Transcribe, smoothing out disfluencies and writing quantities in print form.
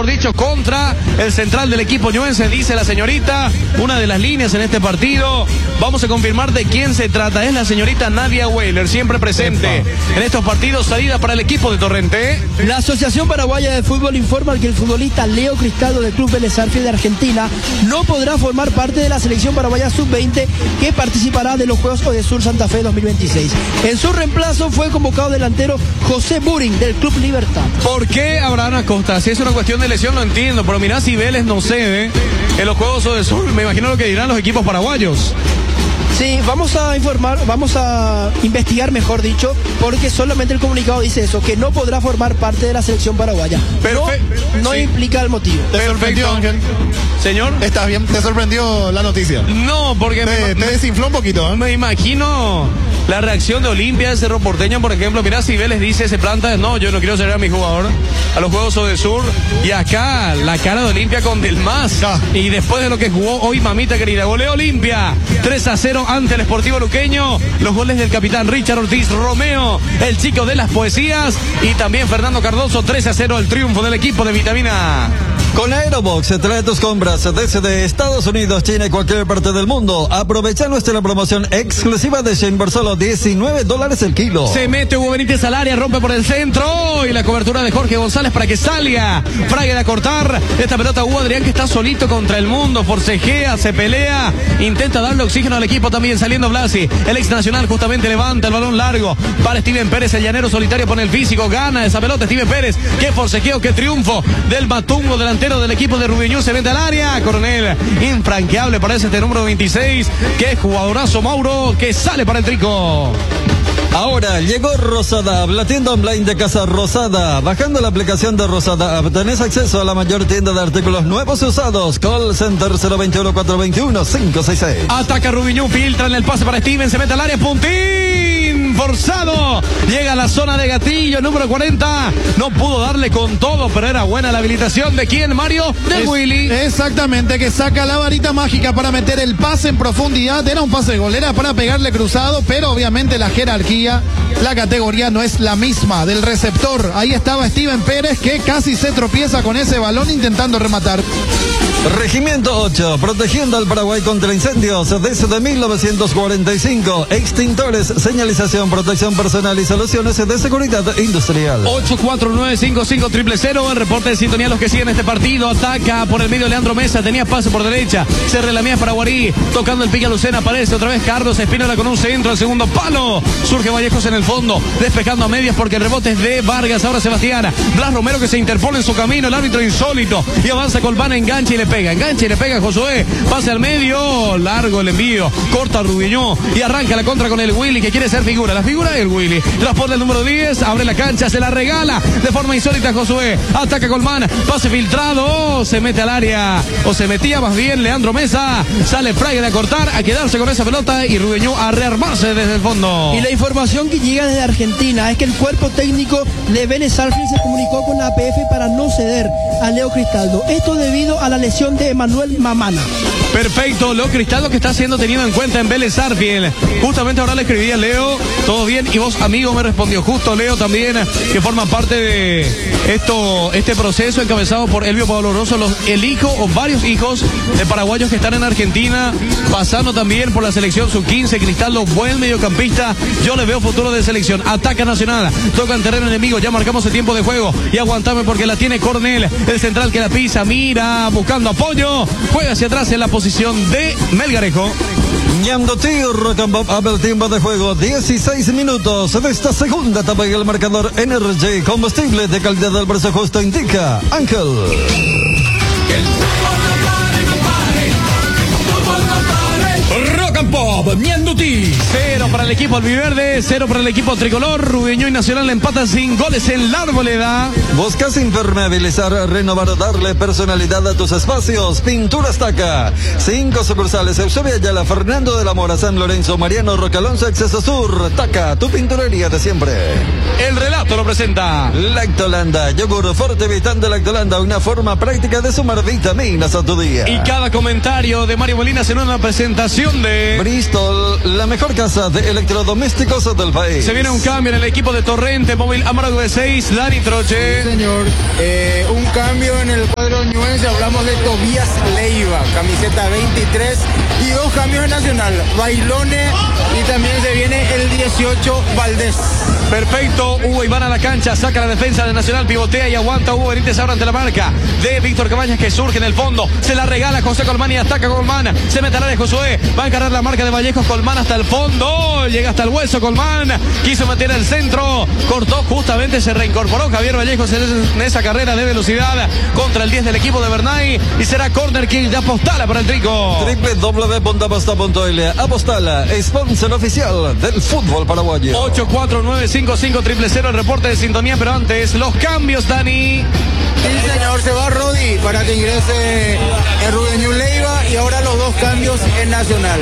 mejor dicho, contra el central del equipo ñuense, dice la señorita, una de las líneas en este partido. Vamos a confirmar de quién se trata. Es la señorita Nadia Weiler, siempre presente en estos partidos. Salida para el equipo de Torrente. La Asociación Paraguaya de Fútbol informa que el futbolista Leo Cristaldo del Club Vélez Sarsfield de Argentina no podrá formar parte de la selección paraguaya sub-20 que participará de los Juegos Odesur Santa Fe 2026. En su reemplazo fue convocado delantero José Buring del Club Libertad. ¿Por qué Abraham Acosta? Si es una cuestión de lesión lo entiendo, pero mirá si Vélez no cede en los Juegos Odesur, me imagino lo que dirán los equipos paraguayos. Sí, vamos a informar, vamos a investigar, mejor dicho, porque solamente el comunicado dice eso, que no podrá formar parte de la selección paraguaya. Pero no sí implica el motivo. ¿Te sorprendió, Ángel? Señor. ¿Estás bien? ¿Te sorprendió la noticia? No, porque te desinfló un poquito, ¿eh? Me imagino la reacción de Olimpia de Cerro Porteño, por ejemplo. Mirá, si Vélez dice, se planta, no, yo no quiero ser a mi jugador a los Juegos Odesur. Y acá la cara de Olimpia con Del Mas. Y después de lo que jugó hoy, mamita querida, golea Olimpia 3-0 ante el Sportivo Luqueño. Los goles del capitán Richard Ortiz Romeo, el chico de las poesías, y también Fernando Cardoso. 3-0 el triunfo del equipo de Vitamina. Con Aerobox, trae tus compras desde Estados Unidos, China y cualquier parte del mundo. Aprovecha nuestra promoción exclusiva de Shein por solo $19 el kilo. Se mete Hugo Benítez al área, rompe por el centro y la cobertura de Jorge González para que salga Fraga de cortar esta pelota. Hugo Adrián, que está solito contra el mundo, forcejea, se pelea, intenta darle oxígeno al equipo también, saliendo Blasi. El ex nacional justamente levanta el balón largo para Steven Pérez, el llanero solitario pone el físico, gana esa pelota Steven Pérez. Qué forcejeo, qué triunfo del Matungo, delantero del equipo de Rubiñú. Se mete al área, Coronel infranqueable, parece este número 26, que jugadorazo Mauro, que sale para el Trico. Ahora llegó Rosada, la tienda online de Casa Rosada. Bajando la aplicación de Rosada, tenés acceso a la mayor tienda de artículos nuevos y usados. Call Center 021-421-566. Ataca Rubiñú, filtra en el pase para Steven, se mete al área, puntín forzado. Llega a la zona de gatillo, número 40. No pudo darle con todo, pero era buena la habilitación de quién, Mario, de Willy. Exactamente, que saca la varita mágica para meter el pase en profundidad. Era un pase de golera para pegarle cruzado, pero obviamente la jerarquía, la categoría no es la misma del receptor. Ahí estaba Steven Pérez, que casi se tropieza con ese balón intentando rematar. Regimiento 8, protegiendo al Paraguay contra incendios desde 1945. Extintores, señalización, protección personal y soluciones de seguridad industrial. 849-5500, el reporte de sintonía. Los que siguen este partido, ataca por el medio Leandro Mesa, tenía pase por derecha, se relamía para Guarí, tocando el pique a Lucena, aparece otra vez Carlos Espínola con un centro al segundo palo. Surge Vallejos en el fondo, despejando a medias porque el rebote es de Vargas. Ahora Sebastián Blas Romero, que se interpone en su camino, el árbitro insólito, y avanza Colván, engancha y le pega Josué, pase al medio, largo el envío, corta Rubiñó y arranca la contra con el Willy, que quiere ser figura, la figura del Willy, transporta el número 10, abre la cancha, se la regala de forma insólita Josué, ataca Colmán, pase filtrado, se mete al área, o se metía más bien Leandro Mesa, sale Fraga a cortar, a quedarse con esa pelota y Rubiñó a rearmarse desde el fondo. Y la información que llega desde Argentina es que el cuerpo técnico de Vélez Sarsfield se comunicó con la APF para no ceder a Leo Cristaldo, esto debido a la lesión de Emanuel Mamana. Perfecto, Leo Cristaldo, que está siendo tenido en cuenta en Vélez Sarsfield. Justamente ahora le escribí a Leo, todo bien, y vos, amigo, me respondió justo Leo también, que forma parte de este proceso encabezado por Elvio Pablo Rosso, el hijo o varios hijos de paraguayos que están en Argentina, pasando también por la selección sub-15. Cristaldo, buen mediocampista, yo le veo futuro de selección. Ataca Nacional, toca en terreno enemigo, ya marcamos el tiempo de juego y aguantame porque la tiene Cornel, el central que la pisa, mira, buscando apoyo, juega hacia atrás en la posición de Melgarejo. Ñandotí, Rock and Pop, abre el tiempo de juego, 16 minutos de esta segunda etapa y el marcador Energy, combustible de calidad del precio justo, indica Ángel. Rock and Pop, Ñandutí. 0 para el equipo albiverde, 0 para el equipo tricolor. Rubiñó y Nacional empatan sin goles en la Arboleda. Buscas impermeabilizar, renovar, darle personalidad a tus espacios. Pinturas Taca. 5 sucursales: Eusebio Ayala, Fernando de la Mora, San Lorenzo, Mariano Roque Alonso, Acceso Sur. Taca, tu pinturería de siempre. El relato lo presenta Lactolanda, yogur fuerte vitante Lactolanda, una forma práctica de sumar vitaminas a tu día. Y cada comentario de Mario Molina será una presentación de Bristol Bristol, la mejor casa de electrodomésticos del país. Se viene un cambio en el equipo de Torrente, móvil Amargo de 6, Dani Troche. Sí, señor. Un cambio en el cuadro ñuense, hablamos de Tobías Leiva, camiseta 23, y 2 cambios en Nacional, Bailone y también se viene el 18, Valdés. Perfecto, Hugo Iván a la cancha, saca la defensa de Nacional, pivotea y aguanta Hugo Benítez ahora ante la marca de Víctor Cabañas que surge en el fondo, se la regala José Colmán y ataca Colmán, se mete al área Josué, va a encarar la marca de Vallejos, Colmán hasta el fondo, llega hasta el hueso Colmán, quiso meter el centro, cortó justamente, se reincorporó Javier Vallejos en esa carrera de velocidad contra el 10 del equipo de Bernay y será corner kick de Apostala para el Trico. www.aposta.l. Apostala, sponsor oficial del fútbol paraguayo. 84955-000, el reporte de sintonía, pero antes los cambios, Dani. Sí, señor, se va Rodi para que ingrese el Rudeño Leiva y ahora los 2 cambios en Nacional.